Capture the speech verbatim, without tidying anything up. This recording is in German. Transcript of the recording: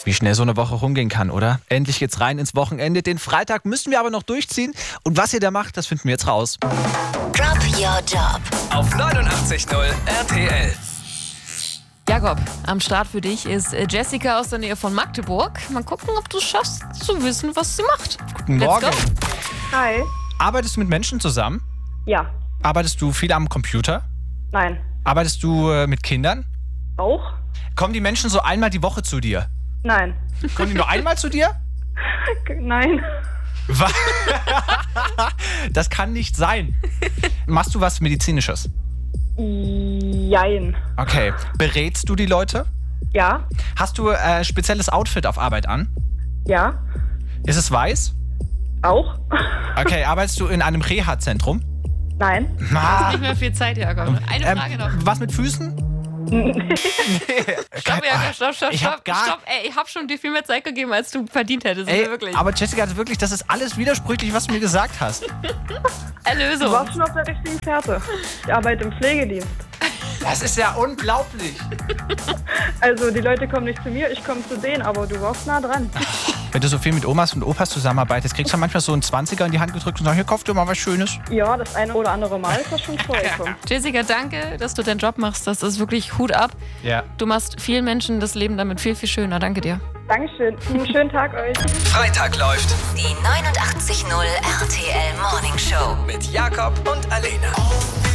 Wie schnell so eine Woche rumgehen kann, oder? Endlich geht's rein ins Wochenende. Den Freitag müssen wir aber noch durchziehen. Und was ihr da macht, das finden wir jetzt raus. Drop Your Job auf neunundachtzig Komma null R T L. Jakob, am Start für dich ist Jessica aus der Nähe von Magdeburg. Mal gucken, ob du es schaffst, zu wissen, was sie macht. Guten Let's Morgen. go. Hi. Arbeitest du mit Menschen zusammen? Ja. Arbeitest du viel am Computer? Nein. Arbeitest du äh, mit Kindern? Auch? Kommen die Menschen so einmal die Woche zu dir? Nein. Kommen die nur einmal zu dir? Nein. Was? Das kann nicht sein. Machst du was Medizinisches? Jein. Okay. Berätst du die Leute? Ja. Hast du ein äh, spezielles Outfit auf Arbeit an? Ja. Ist es weiß? Auch? Okay, arbeitest du in einem Reha-Zentrum? Nein. Ah, Nicht mehr viel Zeit, Jakob. Eine ähm, Frage noch. Was mit Füßen? Stopp, Jakob, stopp, stopp, Ich hab stopp, gar- stopp. Ey, ich hab schon dir viel mehr Zeit gegeben, als du verdient hättest. Ey, wirklich. aber Jessica, das, wirklich, das ist alles widersprüchlich, was du mir gesagt hast. Erlösung. Du warst schon auf der richtigen Fährte. Ich arbeite im Pflegedienst. Das ist ja unglaublich. Also die Leute kommen nicht zu mir, ich komme zu denen, aber du warst nah dran. Wenn du so viel mit Omas und Opas zusammenarbeitest, kriegst du manchmal so einen Zwanziger in die Hand gedrückt und sagst, hier, kauf dir mal was Schönes. Ja, das eine oder andere Mal ist das schon vorgekommen. Jessica, danke, dass du deinen Job machst. Das ist wirklich Hut ab. Ja. Du machst vielen Menschen das Leben damit viel, viel schöner. Danke dir. Dankeschön. Einen schönen Tag euch. Freitag läuft Die neunundachtzig Komma null R T L Morning Show. mit Jakob und Alena.